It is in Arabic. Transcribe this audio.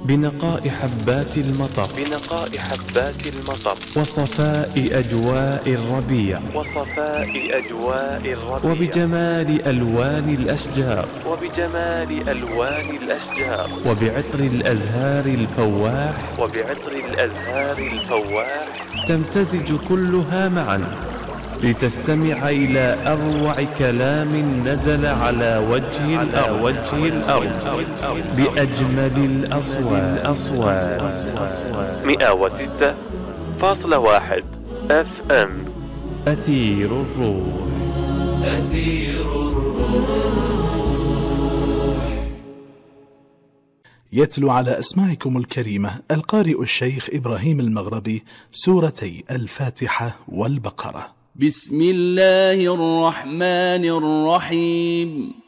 بنقاء حبات المطر وصفاء أجواء الربيع وبجمال ألوان الأشجار وبعطر الأزهار الفواح تمتزج كلها معا لتستمع إلى أروع كلام نزل على وجه الأرض بأجمل الأصوات 106.1 FM أثير الروح. يتلو على أسماعكم الكريمة القارئ الشيخ إبراهيم المغربي سورتي الفاتحة والبقرة. بسم الله الرحمن الرحيم.